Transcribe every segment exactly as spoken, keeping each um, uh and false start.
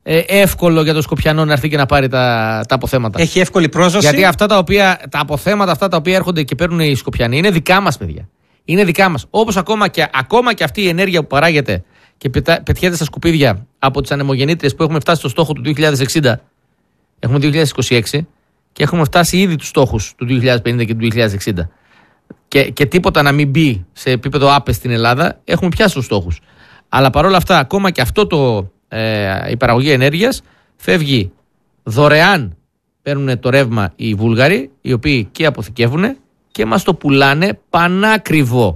ε, εύκολο για το Σκοπιανό να έρθει και να πάρει τα, τα αποθέματα. Έχει εύκολη πρόσβαση. Γιατί αυτά τα, οποία, τα αποθέματα αυτά τα οποία έρχονται και παίρνουν οι Σκοπιανοί είναι δικά μας, παιδιά. Είναι δικά μας. Όπως ακόμα και, ακόμα και αυτή η ενέργεια που παράγεται και πετά, πετιέται στα σκουπίδια από τις ανεμογεννήτριες που έχουμε φτάσει στο στόχο του δύο χιλιάδες εξήντα. Έχουμε δύο χιλιάδες είκοσι έξι και έχουμε φτάσει ήδη τους στόχους του δύο χιλιάδες πενήντα και του δύο χιλιάδες εξήντα. Και, και τίποτα να μην μπει σε επίπεδο άπες στην Ελλάδα, έχουμε πιάσει τους στόχους. Αλλά παρόλα αυτά, ακόμα και αυτό το, ε, η παραγωγή ενέργειας φεύγει δωρεάν. Παίρνουν το ρεύμα οι Βούλγαροι, οι οποίοι και αποθηκεύουν και μας το πουλάνε πανάκριβο.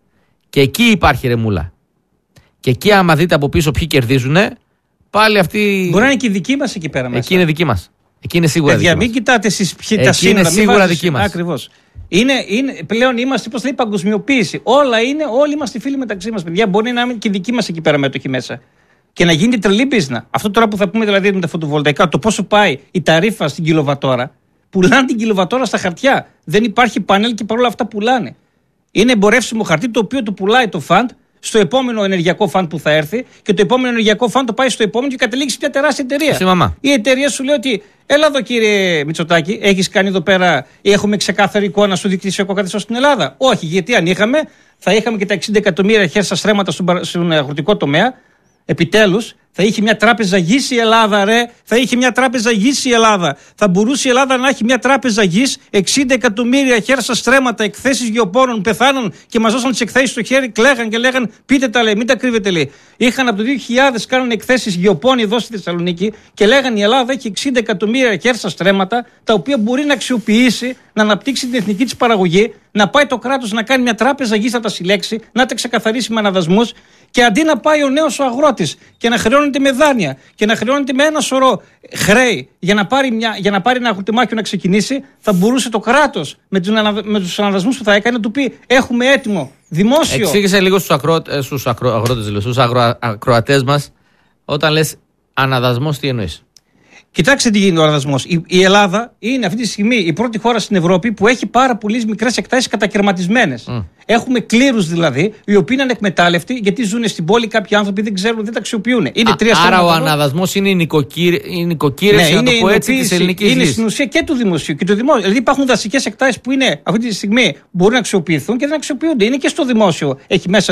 Και εκεί υπάρχει ρεμούλα. Και εκεί, άμα δείτε από πίσω ποιοι κερδίζουν, πάλι αυτοί. Μπορεί να είναι και δική μας εκεί πέρα μέσα. Εκεί είναι δική μας. Εκεί είναι σίγουρα Παιδιά, δική μην μας. κοιτάτε εσείς ποιοι τα σύνορα. Είναι σίγουρα βάζεις... δική μας. Ακριβώς. Είναι, είναι, πλέον είμαστε, πώς λέει, παγκοσμιοποίηση. Όλα είναι, όλοι είμαστε φίλοι μεταξύ μας. Παιδιά, μπορεί να είναι και δική μας εκεί πέρα μέτοχοι μέσα. Και να γίνει τρελή μπίζνα. Αυτό τώρα που θα πούμε δηλαδή με τα φωτοβολταϊκά, το πόσο πάει η ταρίφα στην κιλοβατόρα. Πουλάνε την κιλοβατόρα στα χαρτιά. Δεν υπάρχει πανέλ και παρόλα αυτά πουλάνε. Είναι εμπορεύσιμο χαρτί το οποίο το πουλάει το φαντ στο επόμενο ενεργειακό φαντ που θα έρθει και το επόμενο ενεργειακό φαντ το πάει στο επόμενο και καταλήξει σε μια τεράστια εταιρεία. Η εταιρεία σου λέει ότι έλα εδώ κύριε Μητσοτάκη, έχεις κάνει εδώ πέρα, έχουμε ξεκάθαρη εικόνα στο δικτυακό καθεστώς στην Ελλάδα. Όχι, γιατί αν είχαμε, θα είχαμε και τα εξήντα εκατομμύρια χέρια στρέμματα στον αγροτικό τομέα. Επιτέλους, θα είχε μια τράπεζα γης η Ελλάδα, ρε. Θα είχε μια τράπεζα γης η Ελλάδα. Θα μπορούσε η Ελλάδα να έχει μια τράπεζα γης, εξήντα εκατομμύρια χέρια στρέμματα, εκθέσεις γεωπόρων, πεθάνουν και μας δώσαν τις εκθέσεις στο χέρι, κλαίγαν και λέγαν πείτε τα λέει, μην τα κρύβετε λέει. Είχαν από το δύο χιλιάδες κάνουν εκθέσεις γεωπόνοι εδώ στη Θεσσαλονίκη και λέγαν η Ελλάδα έχει εξήντα εκατομμύρια χέρια στρέμματα, τα οποία μπορεί να αξιοποιήσει, να αναπτύξει την εθνική της παραγωγή, να πάει το κράτος να κάνει μια τράπεζα γης, να τα συλλέξει, να τα ξεκαθαρίσει με αναδασμούς. Και αντί να πάει ο νέος ο αγρότης και να χρεώνεται με δάνεια και να χρεώνεται με ένα σωρό χρέη για να πάρει, μια, για να πάρει ένα αγροτεμάχιο να ξεκινήσει, θα μπορούσε το κράτος με τους, ανα, με τους αναδασμούς που θα έκανε να του πει: έχουμε έτοιμο δημόσιο. Εξήγησε λίγο στους, ακρο, στους ακρο, αγρότες, στους αγρο, ακροατές μας, όταν λες αναδασμός, τι εννοείς? Κοιτάξτε τι γίνεται ο αναδασμός. Η, η Ελλάδα είναι αυτή τη στιγμή η πρώτη χώρα στην Ευρώπη που έχει πάρα πολλές μικρές εκτάσεις κατακαιρματισμένες. Mm. Έχουμε κλήρους δηλαδή, οι οποίοι είναι ανεκμετάλλευτοι γιατί ζουν στην πόλη κάποιοι άνθρωποι δεν ξέρουν, δεν τα αξιοποιούν. Είναι Α, τρία άρα ο αναδασμός είναι η νοικοκύρευση, ναι, να το πω έτσι, της ελληνικής είναι γης. Στην ουσία και του δημοσίου. Και το δημόσιο. Δηλαδή υπάρχουν δασικές εκτάσεις που είναι αυτή τη στιγμή μπορούν να αξιοποιηθούν και δεν αξιοποιούνται. Είναι και στο δημόσιο. Έχει μέσα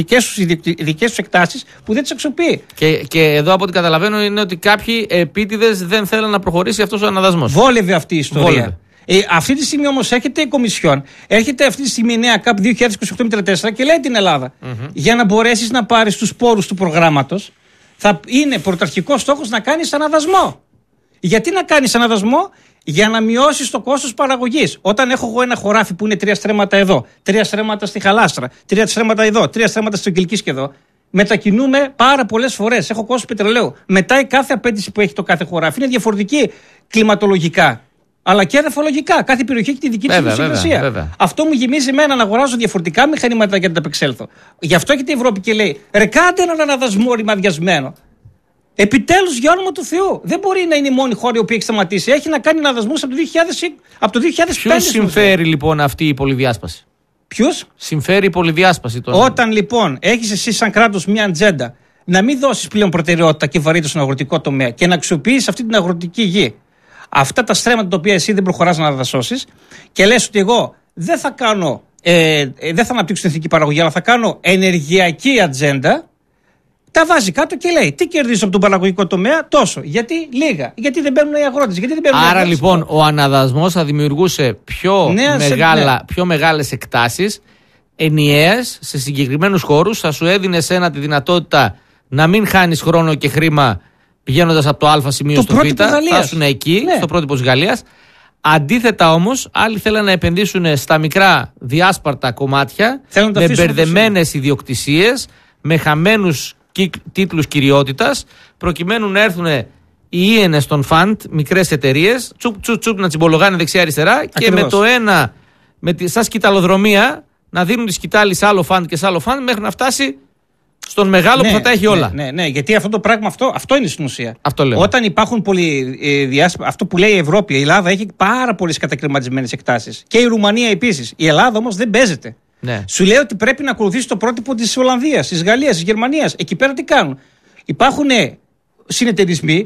δικές τους εκτάσεις που δεν τις αξιοποιεί. Και, και εδώ από ό,τι καταλαβαίνω είναι ότι κάποιοι επίτηδες δεν θέλουν να προχωρήσει αυτός ο αναδασμός. Βόλευε αυτή η ιστορία. Βόλευε. Ε, αυτή τη στιγμή όμως έρχεται η Κομισιόν, έρχεται αυτή τη στιγμή η νέα ΚΑΠ δύο χιλιάδες είκοσι οκτώ με τριάντα τέσσερα και λέει την Ελλάδα. Mm-hmm. Για να μπορέσεις να πάρεις τους πόρους του προγράμματος, θα είναι πρωταρχικός στόχος να κάνεις αναδασμό. Γιατί να κάνεις αναδασμό? Για να μειώσεις το κόστος παραγωγής. Όταν έχω εγώ ένα χωράφι που είναι τρία στρέμματα εδώ, τρία στρέμματα στη Χαλάστρα, τρία στρέμματα εδώ, τρία στρέμματα στο Κιλκίσκι εδώ, μετακινούμε πάρα πολλές φορές. Έχω κόστος πετρελαίου. Μετά η κάθε απέτηση που έχει το κάθε χωράφι είναι διαφορετική κλιματολογικά. Αλλά και αδεφολογικά. Κάθε περιοχή έχει τη δική της ιδιοσυγκρασία. Αυτό μου γεμίζει εμένα να αγοράζω διαφορετικά μηχανήματα για να τα απεξέλθω. Γι' αυτό και η Ευρώπη και λέει: ρε, κάντε έναν αναδασμό ρημαδιασμένο. Επιτέλους, για όνομα του Θεού. Δεν μπορεί να είναι η μόνη χώρα η οποία έχει σταματήσει. Έχει να κάνει αναδασμούς από το δύο χιλιάδες, από το δύο χιλιάδες πέντε. Ποιους συμφέρει λοιπόν αυτή η πολυδιάσπαση? Ποιους? Συμφέρει η πολυδιάσπαση. Τον... Όταν λοιπόν έχεις εσύ σαν κράτος μια ατζέντα να μην δώσεις πλέον προτεραιότητα και βαρύτητα στον αγροτικό τομέα και να αξιοποιήσεις αυτή την αγροτική γη, αυτά τα στρέμματα τα οποία εσύ δεν προχωράς να αναδασώσεις και λες ότι εγώ δεν θα κάνω, ε, ε, δεν θα αναπτύξω την εθνική παραγωγή, αλλά θα κάνω ενεργειακή ατζέντα, τα βάζει κάτω και λέει: τι κερδίζω από τον παραγωγικό τομέα? Τόσο. Γιατί? Λίγα. Γιατί δεν παίρνουν οι αγρότες. Γιατί δεν παίρνουν Άρα οι αγρότες. λοιπόν ο αναδασμός θα δημιουργούσε πιο, ναι, μεγάλα, ναι. πιο μεγάλες εκτάσεις ενιαίες σε συγκεκριμένους χώρους. Θα σου έδινε σένα τη δυνατότητα να μην χάνεις χρόνο και χρήμα πηγαίνοντας από το Α σημείο στο Β. Θα ήσουν εκεί, ναι. στο πρότυπο της Γαλλίας. Αντίθετα όμως, άλλοι θέλουν να επενδύσουν στα μικρά διάσπαρτα κομμάτια με μπερδεμένες ιδιοκτησίες, με χαμένους τίτλους κυριότητας, προκειμένου να έρθουν οι ίενες των φαντ, μικρές εταιρείες, τσουπ τσουπ τσουπ να τσιμπολογάνε δεξιά-αριστερά και με το ένα, με τη, σαν σκηταλοδρομία, να δίνουν τη σκητάλη σε άλλο φαντ και σε άλλο φαντ μέχρι να φτάσει στον μεγάλο ναι, που θα τα έχει ναι, όλα. Ναι, ναι, ναι, γιατί αυτό το πράγμα αυτό, αυτό είναι στην ουσία. Αυτό λέω. Όταν υπάρχουν πολλοί ε, διάσπα, αυτό που λέει η Ευρώπη, η Ελλάδα έχει πάρα πολλές κατακριματισμένες εκτάσεις. Και η Ρουμανία επίσης. Η Ελλάδα όμως δεν παίζεται. Ναι. Σου λέει ότι πρέπει να ακολουθήσει το πρότυπο της Ολλανδίας, της Γαλλίας, της Γερμανίας. Εκεί πέρα τι κάνουν? Υπάρχουν συνεταιρισμοί